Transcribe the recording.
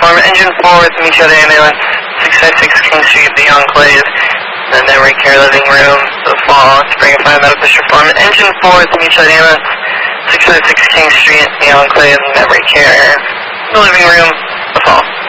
Reform. Engine 4 with Meteor Ambulance, 656 King Street, The Enclave, the Memory Care Living Room, The Fall, Spring of 5 Medical Reform. Engine 4 with Meteor Ambulance, 656 King Street, The Enclave, Memory Care, the Living Room, The Fall.